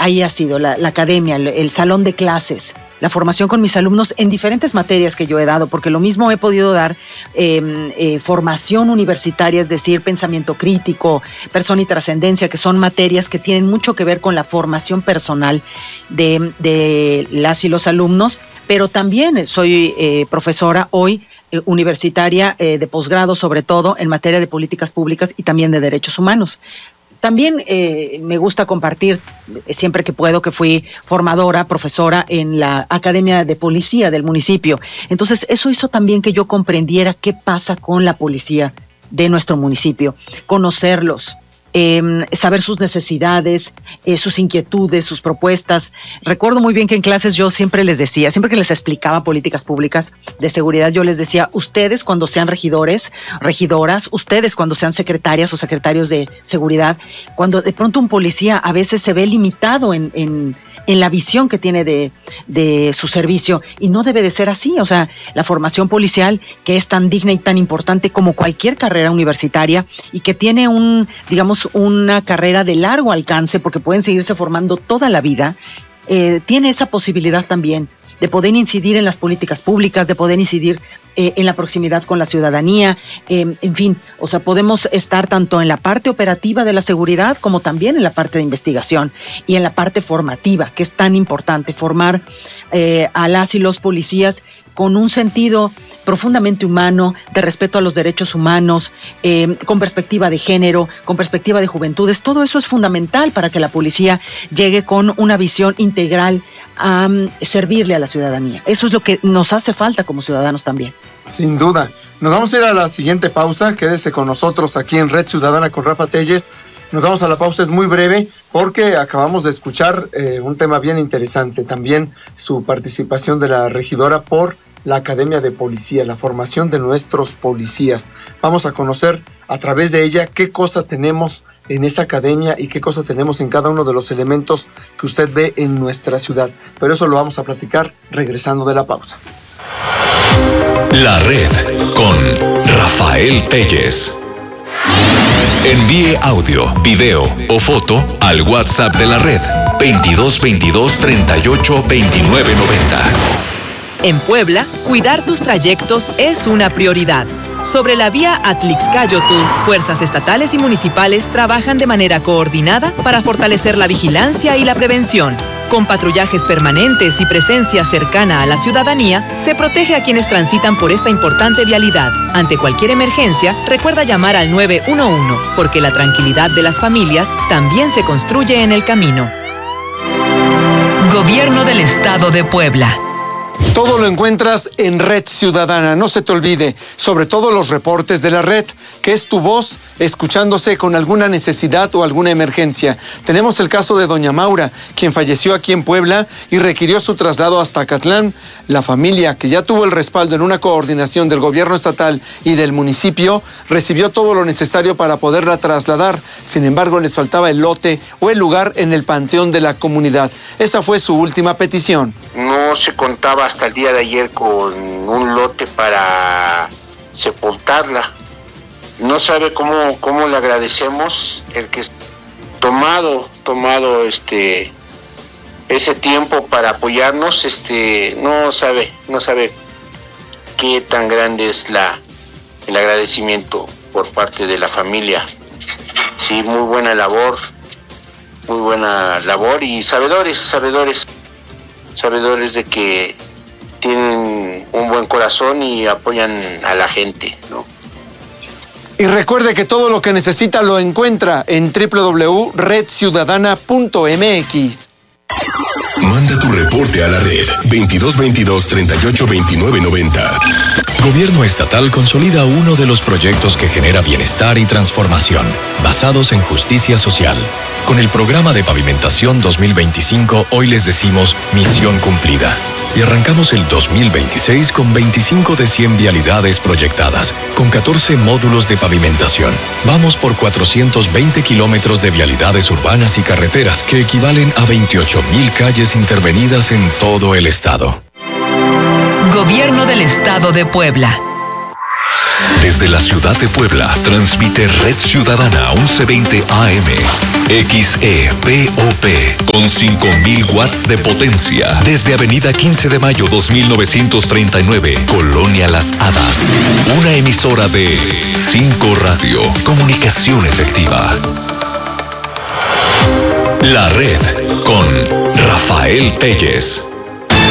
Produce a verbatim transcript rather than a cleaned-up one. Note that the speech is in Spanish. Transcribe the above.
ahí ha sido la, la academia, el, el salón de clases, la formación con mis alumnos en diferentes materias que yo he dado, porque lo mismo he podido dar eh, eh, formación universitaria, es decir, pensamiento crítico, persona y trascendencia, que son materias que tienen mucho que ver con la formación personal de, de las y los alumnos, pero también soy eh, profesora hoy eh, universitaria eh, de posgrado, sobre todo en materia de políticas públicas y también de derechos humanos. También eh, me gusta compartir, siempre que puedo, que fui formadora, profesora en la Academia de Policía del municipio. Entonces, eso hizo también que yo comprendiera qué pasa con la policía de nuestro municipio, conocerlos, eh, saber sus necesidades, eh, sus inquietudes, sus propuestas. Recuerdo muy bien que en clases yo siempre les decía, siempre que les explicaba políticas públicas de seguridad, yo les decía, ustedes cuando sean regidores, regidoras, ustedes cuando sean secretarias o secretarios de seguridad, cuando de pronto un policía a veces se ve limitado en... en en la visión que tiene de, de su servicio, y no debe de ser así. O sea, la formación policial, que es tan digna y tan importante como cualquier carrera universitaria, y que tiene un, digamos, una carrera de largo alcance, porque pueden seguirse formando toda la vida, eh, tiene esa posibilidad también de poder incidir en las políticas públicas, de poder incidir eh, en la proximidad con la ciudadanía, eh, en fin, o sea, podemos estar tanto en la parte operativa de la seguridad como también en la parte de investigación y en la parte formativa, que es tan importante, formar eh, a las y los policías con un sentido profundamente humano, de respeto a los derechos humanos, eh, con perspectiva de género, con perspectiva de juventudes. Todo eso es fundamental para que la policía llegue con una visión integral a um, servirle a la ciudadanía. Eso es lo que nos hace falta como ciudadanos también. Sin duda. Nos vamos a ir a la siguiente pausa. Quédese con nosotros aquí en Red Ciudadana con Rafa Telles. Nos vamos a la pausa, es muy breve, porque acabamos de escuchar eh, un tema bien interesante. También su participación de la regidora por la Academia de Policía, la formación de nuestros policías. Vamos a conocer a través de ella qué cosa tenemos en esa academia y qué cosa tenemos en cada uno de los elementos que usted ve en nuestra ciudad. Pero eso lo vamos a platicar regresando de la pausa. La Red con Rafael Telles. Envíe audio, video o foto al WhatsApp de la Red veintidós veintidós treinta y ocho veintinueve noventa. En Puebla, cuidar tus trayectos es una prioridad. Sobre la vía Atlixcáyotl, fuerzas estatales y municipales trabajan de manera coordinada para fortalecer la vigilancia y la prevención. Con patrullajes permanentes y presencia cercana a la ciudadanía, se protege a quienes transitan por esta importante vialidad. Ante cualquier emergencia, recuerda llamar al nueve uno uno, porque la tranquilidad de las familias también se construye en el camino. Gobierno del Estado de Puebla. Todo lo encuentras en Red Ciudadana. No se te olvide, sobre todo los reportes de la red, que es tu voz escuchándose con alguna necesidad o alguna emergencia. Tenemos el caso de doña Maura, quien falleció aquí en Puebla y requirió su traslado hasta Acatlán. La familia, que ya tuvo el respaldo en una coordinación del gobierno estatal y del municipio, recibió todo lo necesario para poderla trasladar. Sin embargo, les faltaba el lote o el lugar en el panteón de la comunidad. Esa fue su última petición. No se contaba hasta el día de ayer con un lote para sepultarla. No sabe cómo, cómo le agradecemos el que tomado, tomado este ese tiempo para apoyarnos, este, no sabe, no sabe qué tan grande es la el agradecimiento por parte de la familia. Sí, muy buena labor, muy buena labor y sabedores, sabedores, sabedores de que tienen un buen corazón y apoyan a la gente, ¿no? Y recuerde que todo lo que necesita lo encuentra en doble u doble u doble u punto red ciudadana punto m x. Manda tu reporte a la red veintidós veintidós treinta y ocho veintinueve noventa. Gobierno estatal consolida uno de los proyectos que genera bienestar y transformación, basados en justicia social. Con el programa de pavimentación dos mil veinticinco, hoy les decimos misión cumplida. Y arrancamos el dos mil veintiséis con veinticinco de cien vialidades proyectadas, con catorce módulos de pavimentación. Vamos por cuatrocientos veinte kilómetros de vialidades urbanas y carreteras, que equivalen a veintiocho mil calles intervenidas en todo el estado. Gobierno del Estado de Puebla. Desde la ciudad de Puebla, transmite Red Ciudadana once veinte A M, X E P O P, con cinco mil watts de potencia. Desde Avenida quince de mayo dos mil novecientos treinta y nueve, Colonia Las Hadas. Una emisora de cinco Radio, comunicación efectiva. La Red, con Rafael Telles.